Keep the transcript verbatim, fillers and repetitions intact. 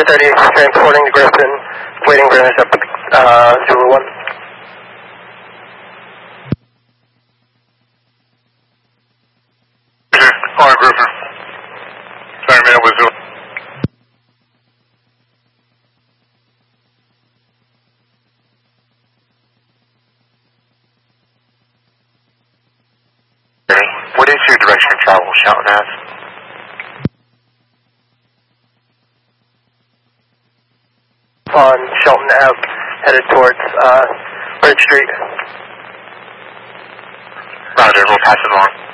thirty, transporting to Griffin, waiting for intercept, uh, Zulu one. Calling Griffin. Sorry, man, with Zulu. What is your direction of travel, Shelton Ave? On Shelton Ave, headed towards, uh, Bridge Street. Roger, we'll pass it along.